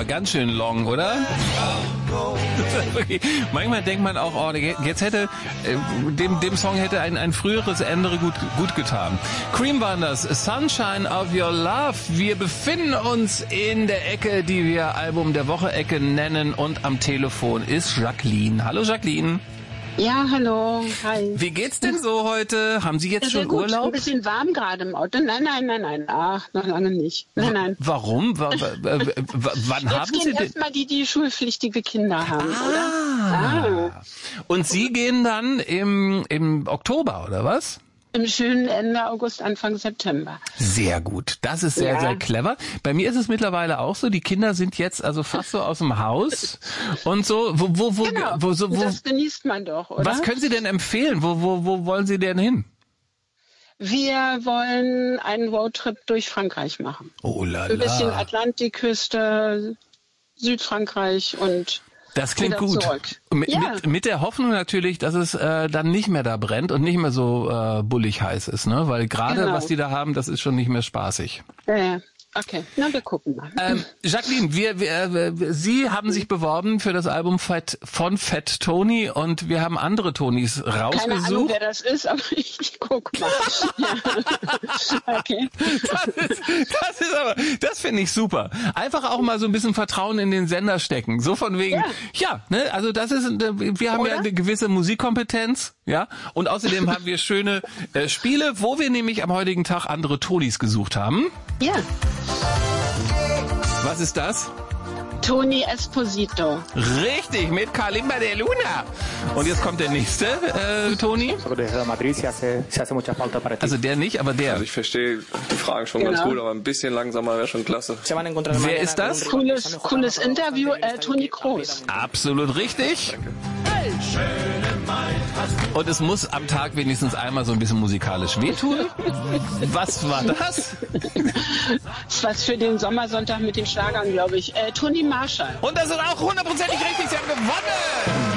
aber ganz schön long, oder? Manchmal denkt man auch, oh, jetzt hätte dem Song hätte ein früheres Ende gut getan. Cream waren das, Sunshine of Your Love. Wir befinden uns in der Ecke, die wir Album der Woche Ecke nennen, und am Telefon ist Jacqueline. Hallo Jacqueline. Ja, hallo, hi. Wie geht's denn so heute? Haben Sie jetzt schon gut. Urlaub? Ein bisschen warm gerade im Auto. Nein. Ach, noch lange nicht. Nein. Warum? Wann haben Sie denn? Erstmal die schulpflichtige Kinder haben, oder? Und Sie gehen dann im Oktober, oder was? Im schönen Ende August, Anfang September. Sehr gut. Das ist sehr, sehr clever. Bei mir ist es mittlerweile auch so, die Kinder sind jetzt also fast so aus dem Haus und so. Wo das genießt man doch, oder? Was können Sie denn empfehlen? Wo wollen Sie denn hin? Wir wollen einen Roadtrip durch Frankreich machen. Oh la la. Ein bisschen Atlantikküste, Südfrankreich und das klingt gut. Mit der Hoffnung natürlich, dass es dann nicht mehr da brennt und nicht mehr so bullig heiß ist, ne? Weil gerade was die da haben, das ist schon nicht mehr spaßig. Okay, na, wir gucken mal. Jacqueline, Sie haben sich beworben für das Album von Fat Tony und wir haben andere Tonys rausgesucht. Keine Ahnung, wer das ist, aber ich guck mal. Okay. Das finde ich super. Einfach auch mal so ein bisschen Vertrauen in den Sender stecken. So von wegen, also das ist, wir haben ja eine gewisse Musikkompetenz, ja, und außerdem haben wir schöne Spiele, wo wir nämlich am heutigen Tag andere Tonys gesucht haben. Ja. Was ist das? Tony Esposito. Richtig, mit Kalimba de Luna. Und jetzt kommt der nächste, Tony. Also der nicht, aber der. Also ich verstehe die Fragen schon ganz gut, aber ein bisschen langsamer wäre schon klasse. Wer ist das? Cooles Interview, Toni Kroos. Absolut richtig. Danke. Und es muss am Tag wenigstens einmal so ein bisschen musikalisch wehtun. Was war das? Das was für den Sommersonntag mit den Schlagern, glaube ich. Toni Marshall. Und das ist auch 100% richtig. Sie haben gewonnen!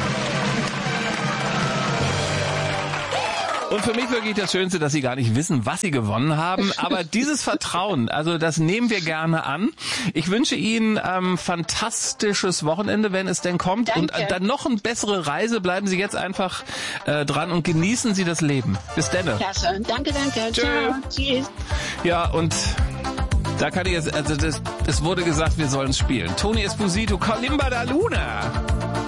Und für mich wirklich das Schönste, dass Sie gar nicht wissen, was Sie gewonnen haben. Aber dieses Vertrauen, also das nehmen wir gerne an. Ich wünsche Ihnen fantastisches Wochenende, wenn es denn kommt. Danke. Und dann noch eine bessere Reise. Bleiben Sie jetzt einfach dran und genießen Sie das Leben. Bis dann. Klasse. Danke. Ciao. Tschüss. Ja, und da kann ich jetzt, also es wurde gesagt, wir sollen spielen. Tony Esposito, Kalimba da Luna.